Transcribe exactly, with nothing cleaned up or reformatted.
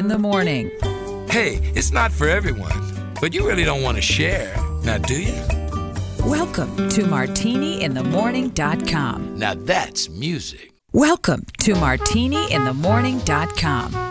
the Morning. Hey, it's not for everyone, but you really don't want to share, now do you? Welcome to martini in the morning dot com. Now that's music. Welcome to martini in the morning dot com.